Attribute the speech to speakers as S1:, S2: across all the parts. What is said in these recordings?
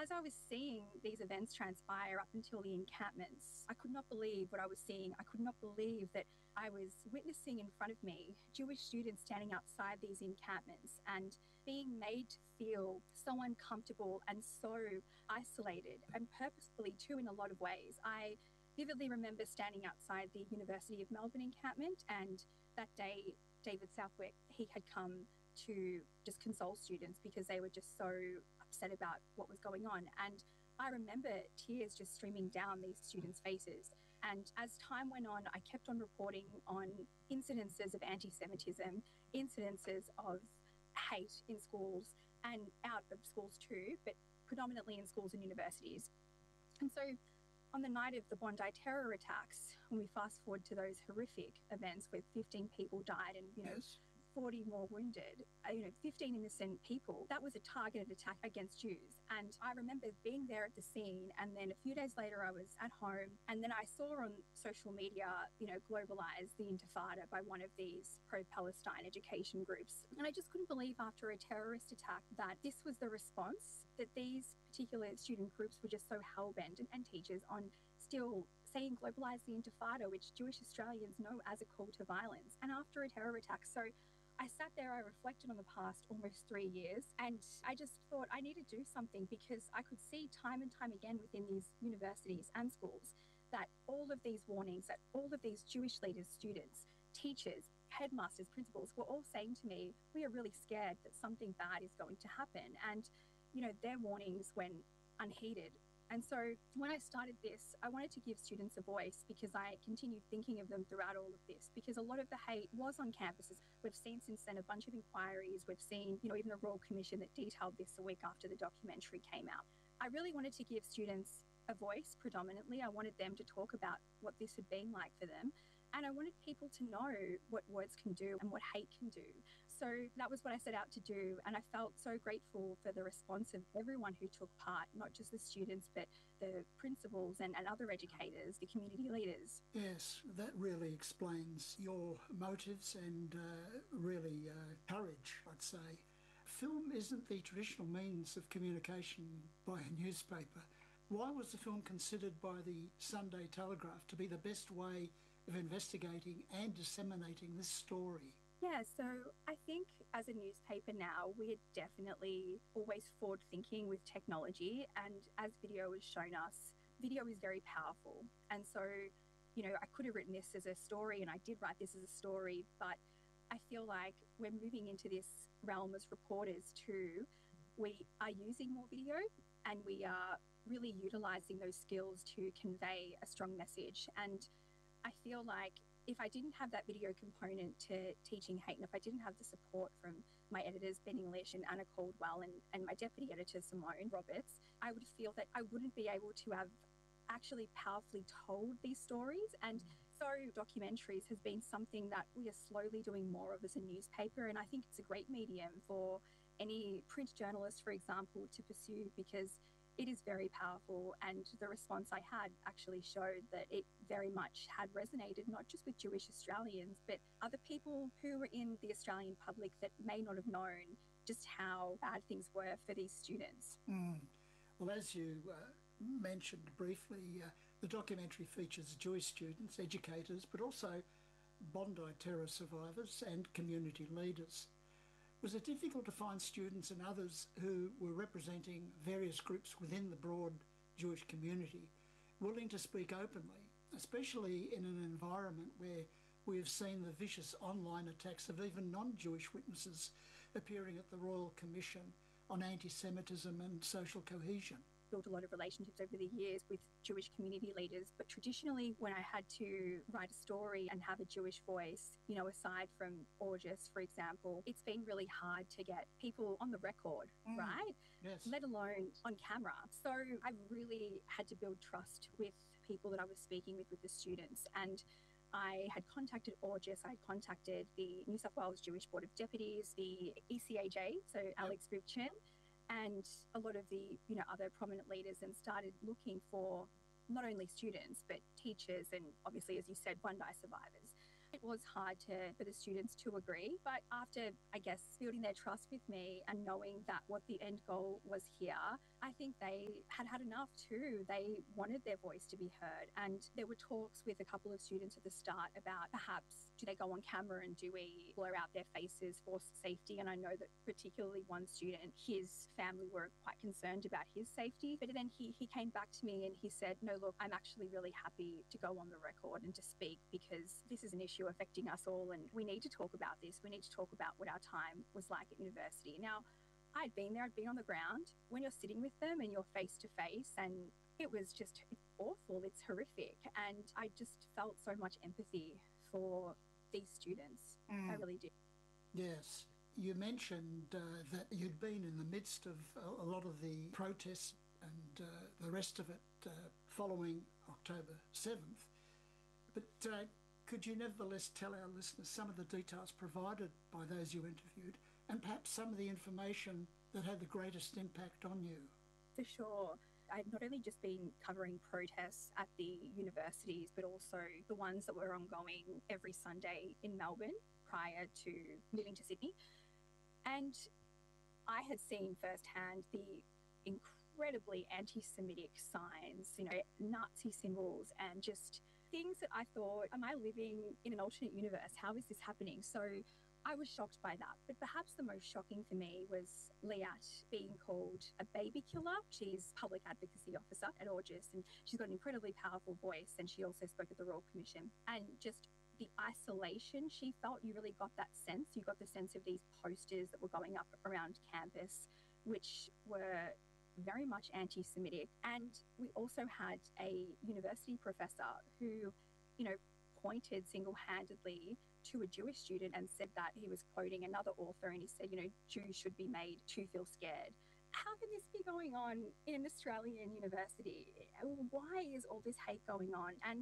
S1: as I was seeing these events transpire up until the encampments, I could not believe what I was seeing. I could not believe that I was witnessing in front of me Jewish students standing outside these encampments and being made to feel so uncomfortable and so isolated, and purposefully too in a lot of ways. I vividly remember standing outside the University of Melbourne encampment, and that day David Southwick, he had come to just console students because they were just so upset about what was going on. And I remember tears just streaming down these students' faces. And as time went on, I kept on reporting on incidences of anti-Semitism, incidences of hate in schools and out of schools too, but predominantly in schools and universities. And so on the night of the Bondi terror attacks, when we fast forward to those horrific events where 15 people died and,
S2: Yes.
S1: 40 more wounded, 15 innocent people, that was a targeted attack against Jews. And I remember being there at the scene, and then a few days later I was at home, and then I saw on social media, Globalize the Intifada by one of these pro-Palestine education groups. And I just couldn't believe after a terrorist attack that this was the response, that these particular student groups were just so hell-bent, and teachers, on still saying globalize the Intifada, which Jewish Australians know as a call to violence, and after a terror attack. So I sat there, I reflected on the past almost 3 years, and I just thought I need to do something, because I could see time and time again within these universities and schools that all of these warnings, that all of these Jewish leaders, students, teachers, headmasters, principals were all saying to me, we are really scared that something bad is going to happen. And, their warnings went unheeded. And so when I started this, I wanted to give students a voice, because I continued thinking of them throughout all of this, because a lot of the hate was on campuses. We've seen since then a bunch of inquiries. We've seen, even the Royal Commission that detailed this a week after the documentary came out. I really wanted to give students a voice predominantly. I wanted them to talk about what this had been like for them. And I wanted people to know what words can do and what hate can do. So that was what I set out to do. And I felt so grateful for the response of everyone who took part, not just the students, but the principals and other educators, the community leaders.
S2: Yes, that really explains your motives and really courage, I'd say. Film isn't the traditional means of communication by a newspaper. Why was the film considered by the Sunday Telegraph to be the best way of investigating and disseminating this story?
S1: Yeah, so I think as a newspaper now, we're definitely always forward thinking with technology. And as video has shown us, video is very powerful. And so, I could have written this as a story, and I did write this as a story, but I feel like we're moving into this realm as reporters too. We are using more video, and we are really utilizing those skills to convey a strong message. And I feel like if I didn't have that video component to teaching hate, and if I didn't have the support from my editors, Ben English and Anna Caldwell, and my deputy editor, Simone Roberts, I would feel that I wouldn't be able to have actually powerfully told these stories. And so documentaries has been something that we are slowly doing more of as a newspaper. And I think it's a great medium for any print journalist, for example, to pursue, because it is very powerful. And the response I had actually showed that it very much had resonated, not just with Jewish Australians, but other people who were in the Australian public that may not have known just how bad things were for these students.
S2: Well, as you mentioned briefly, the documentary features Jewish students, educators, but also Bondi terror survivors and community leaders. Was it difficult to find students and others who were representing various groups within the broad Jewish community willing to speak openly, especially in an environment where we have seen the vicious online attacks of even non-Jewish witnesses appearing at the Royal Commission on anti-Semitism and social cohesion?
S1: Built a lot of relationships over the years with Jewish community leaders, but traditionally when I had to write a story and have a Jewish voice, aside from August, for example, it's been really hard to get people on the record, right?
S2: Yes.
S1: Let alone on camera. So I really had to build trust with people that I was speaking with the students. And I had contacted August, I had contacted the New South Wales Jewish Board of Deputies, the ECAJ, so Alex Rivchin, and a lot of the other prominent leaders, and started looking for not only students but teachers and obviously, as you said, Bondi survivors. It was hard for the students to agree, but after, I guess, building their trust with me and knowing that what the end goal was here, I think they had enough too. They wanted their voice to be heard. And there were talks with a couple of students at the start about perhaps do they go on camera and do we blur out their faces for safety? And I know that particularly one student, his family were quite concerned about his safety. But then he came back to me and he said, no, look, I'm actually really happy to go on the record and to speak because this is an issue affecting us all and we need to talk about this. We need to talk about what our time was like at university. Now, I'd been there, I'd been on the ground. When you're sitting with them and you're face to face, and it was just awful, it's horrific. And I just felt so much empathy for these students. I really did.
S2: Yes. You mentioned that you'd been in the midst of a lot of the protests and the rest of it following October 7th. But could you nevertheless tell our listeners some of the details provided by those you interviewed and perhaps some of the information that had the greatest impact on you?
S1: For sure. I'd not only just been covering protests at the universities, but also the ones that were ongoing every Sunday in Melbourne prior to moving to Sydney. And I had seen firsthand the incredibly anti-Semitic signs, Nazi symbols, and just things that I thought, am I living in an alternate universe? How is this happening? So I was shocked by that. But perhaps the most shocking for me was Liat being called a baby killer. She's public advocacy officer at Augis, and she's got an incredibly powerful voice, and she also spoke at the Royal Commission. And just the isolation she felt, you really got that sense. You got the sense of these posters that were going up around campus, which were very much anti-Semitic. And we also had a university professor who, pointed single-handedly to a Jewish student and said that he was quoting another author, and he said, Jews should be made to feel scared. How can this be going on in an Australian university? Why is all this hate going on? And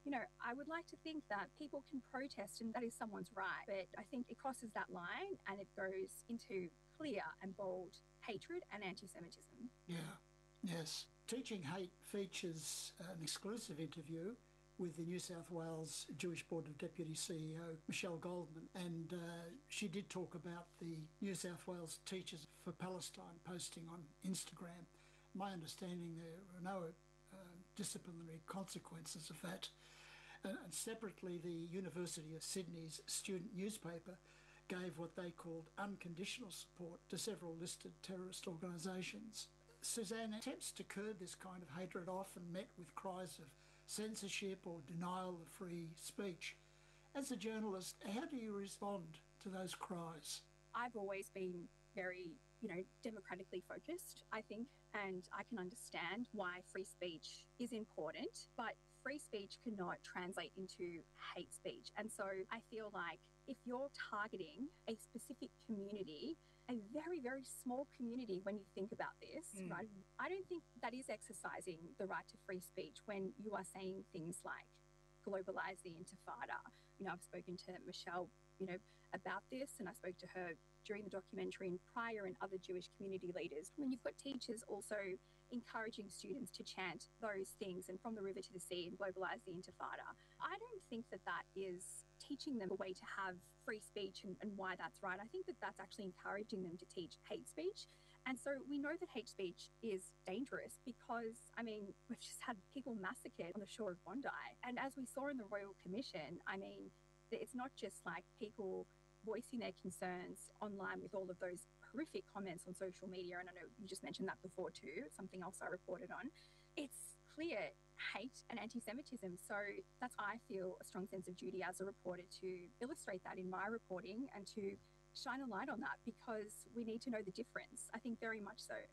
S1: I would like to think that people can protest and that is someone's right, but I think it crosses that line and it goes into clear and bold hatred and anti-Semitism.
S2: Yeah, yes. Teaching Hate features an exclusive interview with the New South Wales Jewish Board of Deputy CEO, Michelle Goldman, and she did talk about the New South Wales Teachers for Palestine posting on Instagram. My understanding there are no disciplinary consequences of that. And separately, the University of Sydney's student newspaper gave what they called unconditional support to several listed terrorist organisations. Suzanne, attempts to curb this kind of hatred are often met with cries of censorship or denial of free speech. As a journalist, how do you respond to those cries?
S1: I've always been very, democratically focused, I think, and I can understand why free speech is important, but free speech cannot translate into hate speech. And so I feel like if you're targeting a specific community, a very, very small community when you think about this, right? I don't think that is exercising the right to free speech when you are saying things like globalize the intifada. I've spoken to Michelle, about this, and I spoke to her during the documentary and prior, and other Jewish community leaders. When you've got teachers also encouraging students to chant those things and from the river to the sea and globalize the intifada, I don't think that that is teaching them a way to have free speech and why that's right. I think that that's actually encouraging them to teach hate speech. And so we know that hate speech is dangerous because, we've just had people massacred on the shore of Bondi. And as we saw in the Royal Commission, it's not just like people voicing their concerns online with all of those horrific comments on social media. And I know you just mentioned that before too, something else I reported on. It's clear hate and anti-Semitism. So that's, I feel, a strong sense of duty as a reporter to illustrate that in my reporting and to shine a light on that because we need to know the difference. I think very much so.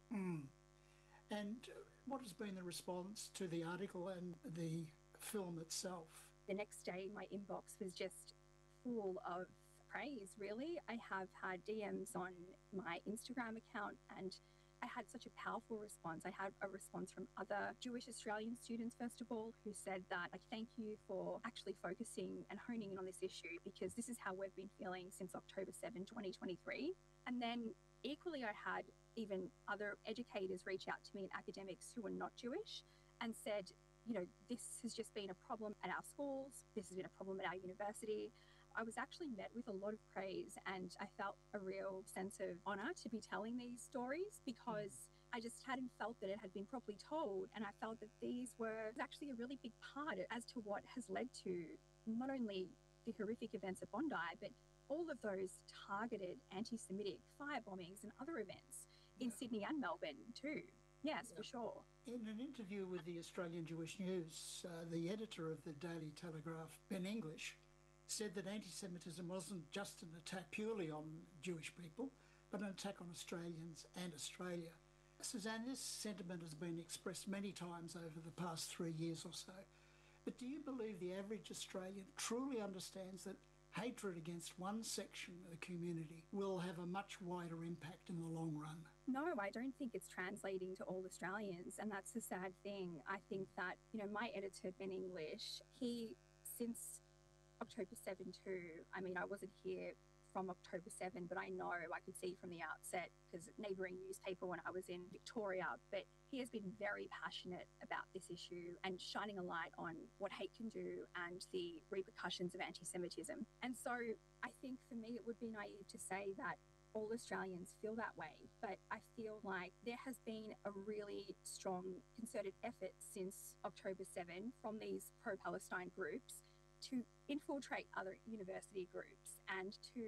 S2: And what has been the response to the article and the film itself?
S1: The next day, my inbox was just full of praise, really. I have had DMs on my Instagram account and I had such a powerful response. I had a response from other Jewish Australian students, first of all, who said that, thank you for actually focusing and honing in on this issue because this is how we've been feeling since October 7, 2023. And then equally, I had even other educators reach out to me and academics who are not Jewish and said, this has just been a problem at our schools. This has been a problem at our university. I was actually met with a lot of praise, and I felt a real sense of honour to be telling these stories, because I just hadn't felt that it had been properly told. And I felt that these were actually a really big part as to what has led to not only the horrific events at Bondi, but all of those targeted anti-Semitic fire bombings and other events in Sydney and Melbourne too. Yes, for sure.
S2: In an interview with the Australian Jewish News, the editor of the Daily Telegraph, Ben English, said that anti-Semitism wasn't just an attack purely on Jewish people, but an attack on Australians and Australia. Suzanne, this sentiment has been expressed many times over the past 3 years or so. But do you believe the average Australian truly understands that hatred against one section of the community will have a much wider impact in the long run?
S1: No, I don't think it's translating to all Australians, and that's the sad thing. I think that, my editor, Ben English, since October 7 too, I wasn't here from October 7, but I know I could see from the outset, because neighbouring newspaper when I was in Victoria, but he has been very passionate about this issue and shining a light on what hate can do and the repercussions of anti-Semitism. And so I think for me, it would be naive to say that all Australians feel that way, but I feel like there has been a really strong concerted effort since October 7 from these pro-Palestine groups to infiltrate other university groups and to,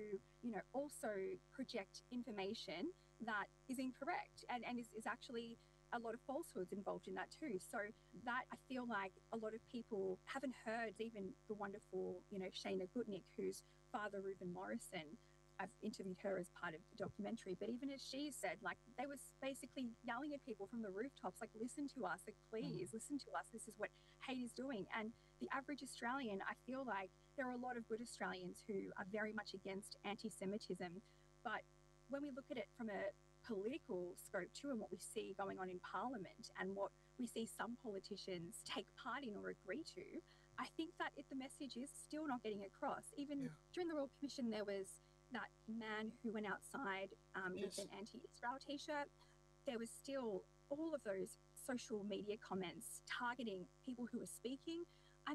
S1: also project information that is incorrect and is actually a lot of falsehoods involved in that too. So that, I feel like a lot of people haven't heard. Even the wonderful, Shana Gutnick, whose father, Reuben Morrison, I've interviewed her as part of the documentary, but even as she said, like, they was basically yelling at people from the rooftops, like, listen to us, like, please listen to us. This is what hate is doing. And the average Australian, I feel like there are a lot of good Australians who are very much against anti-Semitism. But when we look at it from a political scope too, and what we see going on in Parliament and what we see some politicians take part in or agree to, I think that the message is still not getting across. Even during the Royal Commission, there was that man who went outside with an anti-Israel t-shirt. There was still all of those social media comments targeting people who are speaking.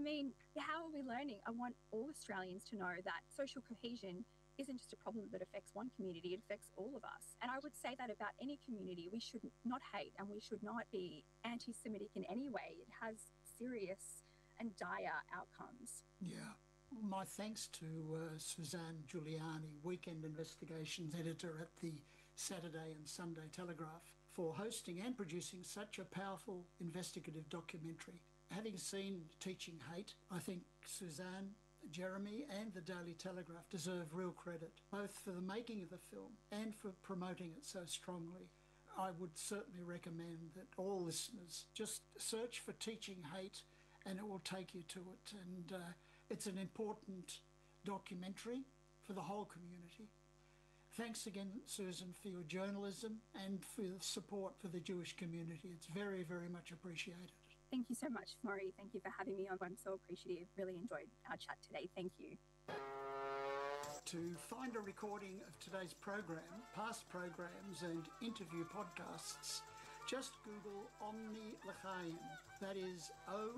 S1: How are we learning? I want all Australians to know that social cohesion isn't just a problem that affects one community, it affects all of us. And I would say that about any community. We should not hate, and we should not be anti-Semitic in any way. It has serious and dire outcomes.
S2: Yeah. My thanks to Suzanne Giuliani, Weekend Investigations editor at the Saturday and Sunday Telegraph, for hosting and producing such a powerful investigative documentary. Having seen Teaching Hate, I think Suzanne, Jeremy and the Daily Telegraph deserve real credit, both for the making of the film and for promoting it so strongly. I would certainly recommend that all listeners just search for Teaching Hate and it will take you to it. And it's an important documentary for the whole community. Thanks again, Susan, for your journalism and for the support for the Jewish community. It's very, very much appreciated.
S1: Thank you so much, Maury. Thank you for having me on. I'm so appreciative. Really enjoyed our chat today. Thank you.
S2: To find a recording of today's program, past programs and interview podcasts, just Google Omni L'chaim. That is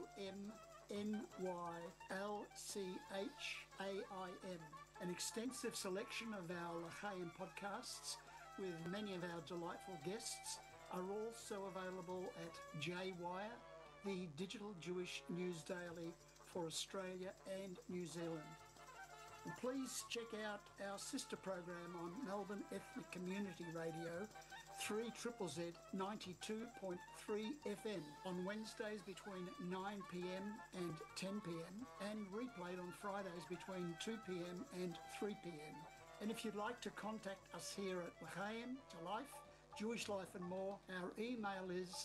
S2: OMNYLCHAIM. An extensive selection of our L'chaim podcasts with many of our delightful guests are also available at J-Wire, the digital Jewish news daily for Australia and New Zealand. And please check out our sister program on Melbourne Ethnic Community Radio, 3ZZZ 92.3 FM on Wednesdays between 9pm and 10pm and replayed on Fridays between 2pm and 3pm. And if you'd like to contact us here at L'chaim to Life, Jewish Life and more, our email is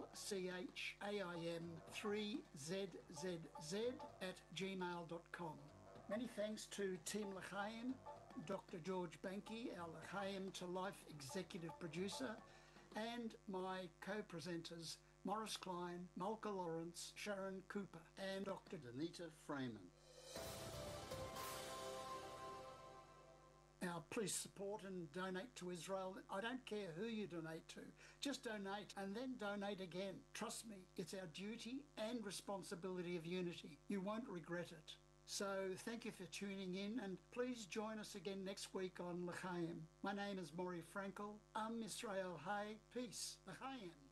S2: lchaim3zzz@gmail.com. Many thanks to Team L'chaim, Dr. George Banky, our L'chaim to Life executive producer, and my co-presenters, Morris Klein, Malka Lawrence, Sharon Cooper, and Dr. Danita Freeman. Now, please support and donate to Israel. I don't care who you donate to. Just donate and then donate again. Trust me, it's our duty and responsibility of unity. You won't regret it. So thank you for tuning in, and please join us again next week on L'chaim. My name is Maury Frankel. Israel Hay. Peace. L'chaim.